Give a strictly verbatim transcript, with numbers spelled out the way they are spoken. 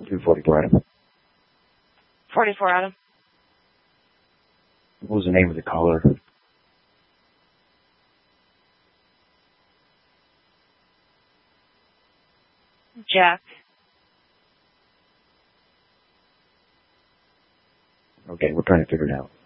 two forty-four, Adam. forty-four, Adam. What was the name of the caller? Jack. Okay, we're trying to figure it out.